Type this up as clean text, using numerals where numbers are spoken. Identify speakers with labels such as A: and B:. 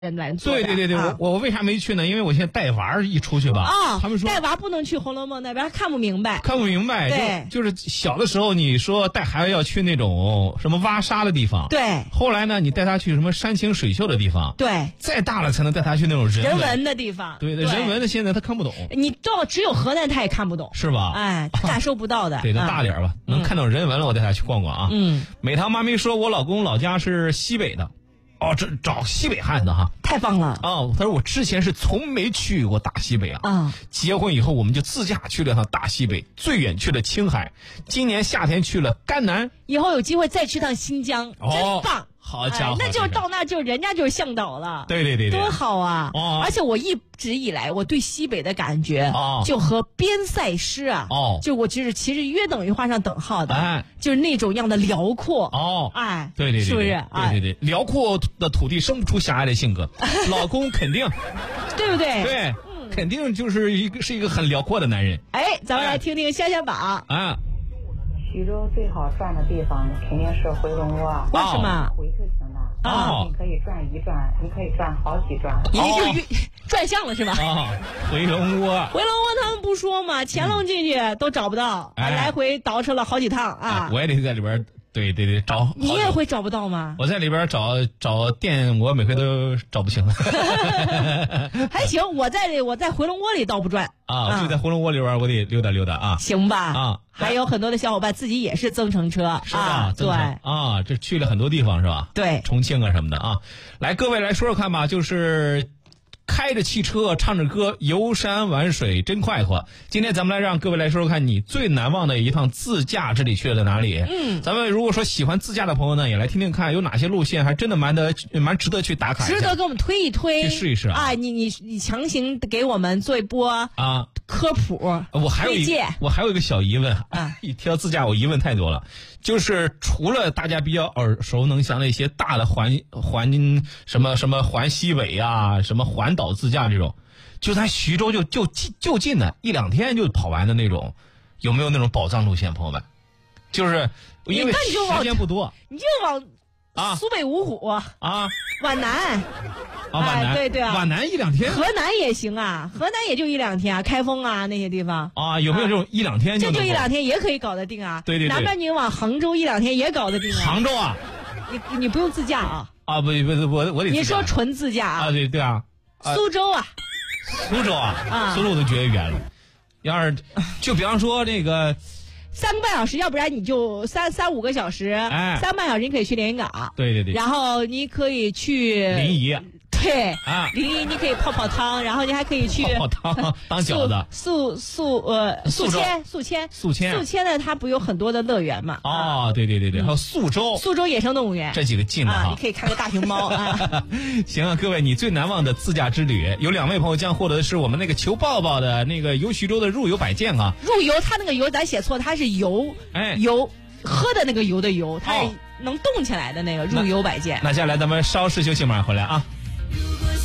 A: 人来做的。
B: 对，我为啥没去呢？因为我现在带娃一出去吧，他们说
A: 带娃不能去《红楼梦》那边，看不明白。
B: 对，就是小的时候你说带孩子要去那种什么挖沙的地方，
A: 对。
B: 后来呢，你带他去什么山清水秀的地方，
A: 对。
B: 再大了才能带他去那种人
A: 文的地方。
B: 对，人文的现在他看不懂。
A: 你到只有河南他也看不懂，
B: 是吧？
A: 哎，他感受不到的。
B: 对，他大点吧，能看懂人文了，我带他去逛逛啊。美堂妈咪说，我老公老家是西北的。这找西北汉子哈，
A: 太棒了
B: 他说我之前是从没去过大西北啊，结婚以后我们就自驾去了趟大西北，最远去了青海，今年夏天去了甘南，
A: 以后有机会再去趟新疆，真棒。
B: 好家伙，
A: 那就到那就人家就是向导了，
B: 对，
A: 多好啊！而且我一直以来我对西北的感觉，就和边塞诗啊，就我其实约等于画上等号的，就是那种样的辽阔
B: 对，
A: 是不是？
B: 对，辽阔的土地生不出狭隘的性格，老公肯定，
A: 对不对？
B: 对，肯定就是一个很辽阔的男人。
A: 咱们来听听香香榜
C: 徐州最好转的地方肯定是回龙窝。
A: 为什么？
C: 回就行了。你可以转一转，你可以转好几转。
A: 你就转向了是吧？
B: 回龙窝
A: 他们不说嘛，乾隆进去都找不到，来回倒饬了好几趟啊。
B: 我也得在里边。对，找。
A: 你也会找不到吗？
B: 我在里边找店，我每回都找不清。
A: 还行，我在回龙窝里倒不转
B: 就在回龙窝里边，我得溜达溜达啊。
A: 行吧还有很多的小伙伴自己也是增程车
B: 对这去了很多地方是吧？
A: 对，
B: 重庆啊什么的来，各位来说说看吧，就是开着汽车唱着歌游山玩水真快活。今天咱们来让各位来说说看你最难忘的一趟自驾之旅去了在哪里。咱们如果说喜欢自驾的朋友呢，也来听听看有哪些路线还真的蛮值得去打卡一下，
A: 值得给我们推一推，
B: 去试一试
A: 你强行给我们做一波科普
B: 我还有一个小疑问一提到自驾我疑问太多了，就是除了大家比较耳熟能详的一些大的环什么环西北什么环岛自驾这种，就在徐州就近的1-2天就跑完的那种，有没有那种宝藏路线？朋友们，就是因为时间不多，
A: 你就往苏北五虎皖南
B: 皖南
A: 对
B: 皖南1-2天，
A: 河南也行河南也就1-2天开封那些地方
B: 有没有这种1-2天
A: 就1-2天也可以搞得定
B: 对，
A: 哪怕你往杭州1-2天也搞得定
B: 杭州
A: 你不用自驾
B: 不我得
A: 你说纯自驾
B: 对
A: 苏州
B: 苏州苏州我都觉得远了，要是就比方说这个
A: 3个半小时，要不然你就3-5个小时，3个半小时你可以去连云港，
B: 对，
A: 然后你可以去
B: 临沂，
A: 对临沂你可以泡汤，然后你还可以去
B: 泡汤当饺子，
A: 宿迁呢，它不有很多的乐园嘛？
B: 对，还有苏州
A: 野生动物园，
B: 这几个近的
A: 你可以看个大熊猫
B: 行各位，你最难忘的自驾之旅，有2位朋友将获得的是我们那个求抱抱的那个游徐州的入游摆件
A: 入游它那个游咱写错，它是游喝的那个游的游，它是能动起来的那个入游摆件。
B: 那接下来咱们稍事休息，马上回来